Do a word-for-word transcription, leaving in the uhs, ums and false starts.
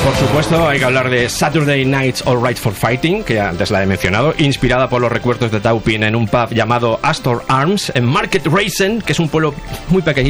Por supuesto, hay que hablar de Saturday Night's All Right for Fighting, que antes la he mencionado, inspirada por los recuerdos de Taupin en un pub llamado Astor Arms, en Market Racing, que es un pueblo muy pequeñito